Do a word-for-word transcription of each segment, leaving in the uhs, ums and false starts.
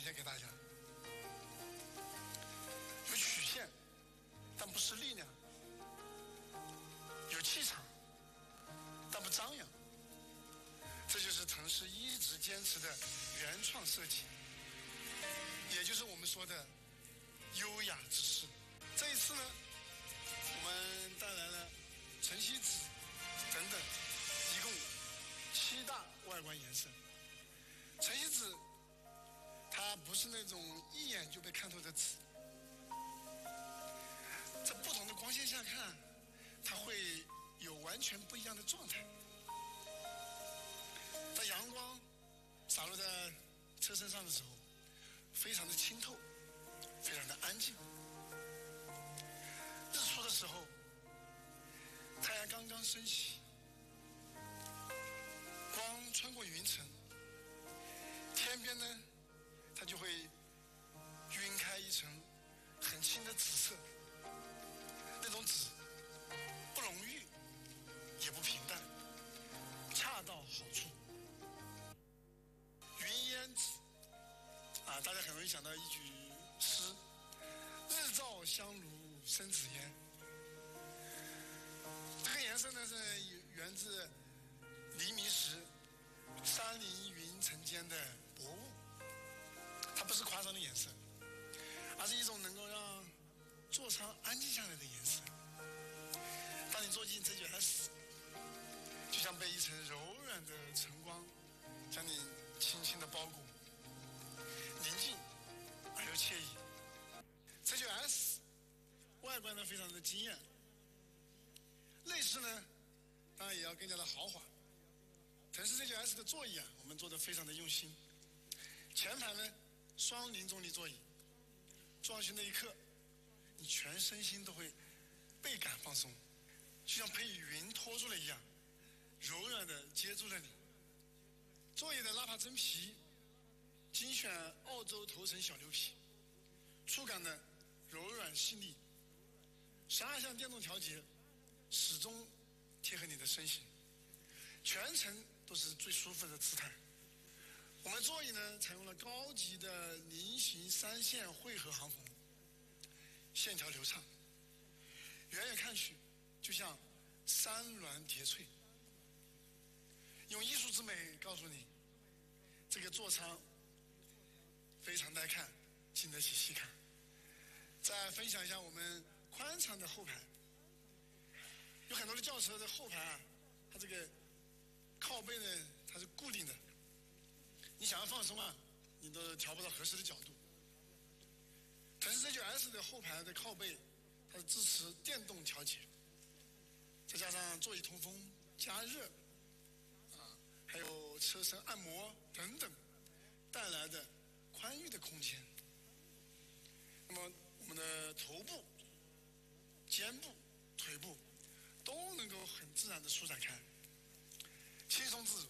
荐给大家。有曲线，但不失力量；有气场，但不张扬。这就是腾势一直坚持的原创设计，也就是我们说的优雅之势。这一次呢，我们带来了晨曦紫等等，一共七大外观颜色。晨曦紫它不是那种一眼就被看透的紫，在不同的光线下看，它会有完全不一样的状态。在阳光洒落在车身上的时候，非常的清透，非常的安静。日出的时候，太阳刚刚升起，光穿过云层，天边呢，它就会晕开一层很轻的紫色。那种紫不浓郁，也不平淡，恰到好处。云烟紫啊，大家很容易想到一句诗：日照香炉生紫烟。这个颜色呢是源自黎明时山林云层间的薄雾，它不是夸张的颜色，而是一种能够让座舱安静下来的颜色。当你坐进 Z 九 S， 就像被一层柔软的晨光将你轻轻的包裹，宁静而又惬意。Z 九 S 外观呢非常的惊艳，内饰呢当然也要更加的豪华。腾势 Z 九 S 的座椅啊，我们做的非常的用心。前排呢双零重力座椅，坐上去那一刻，你全身心都会倍感放松，就像被云托住了一样，柔软的接住了你。座椅的拉帕真皮，精选澳洲头层小牛皮，触感的柔软细腻，十二项电动调节，始终贴合你的身形，全程都是最舒服的姿态。我们座椅呢采用了高级的菱形三线汇合航缝，线条流畅，远远看去就像山峦叠翠。用艺术之美告诉你，这个座舱非常耐看，经得起细看。再分享一下我们宽敞的后排，有很多的轿车的后排啊，它这个靠背呢它是固定的，你想要放松啊，你都调不到合适的角度。腾势 Z 九 S 的后排的靠背，它是支持电动调节，再加上座椅通风、加热啊，还有车身按摩等等，带来的宽裕的空间。那么我们的头部、肩部、腿部都能够很自然的舒展开，轻松自如。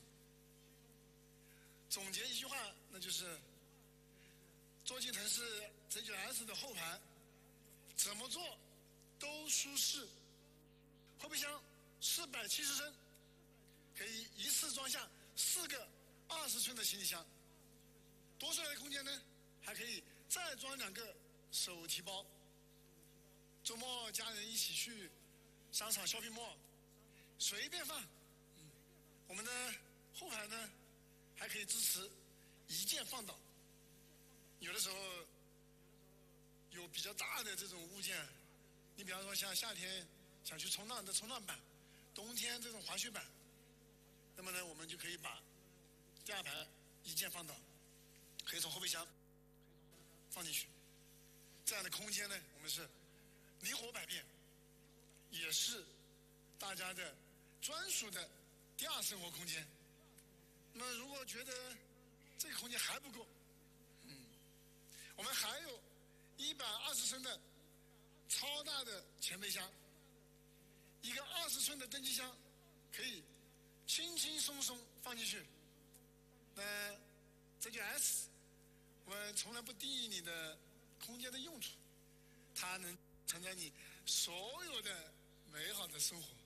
总结一句话，那就是坐进腾势 Z 九 S 的后排，怎么坐都舒适。后备箱四百七十升，可以一次装下四个二十寸的行李箱，多出来的空间呢，还可以再装两个手提包。周末家人一起去商场 shopping mall， 随便放。嗯，我们的后排呢还可以支持一键放倒。有的时候有比较大的这种物件，你比方说像夏天想去冲浪的冲浪板，冬天这种滑雪板，那么呢我们就可以把第二排一键放倒，可以从后备箱放进去。这样的空间呢，我们是灵活百变，也是大家的专属的第二生活空间。那么如果觉得这个空间还不够，嗯，我们还有一百二十升的超大的前备箱，一个二十寸的登机箱，可以轻轻松松放进去。那这就 S， 我们从来不定义你的空间的用处，它能承载你所有的美好的生活。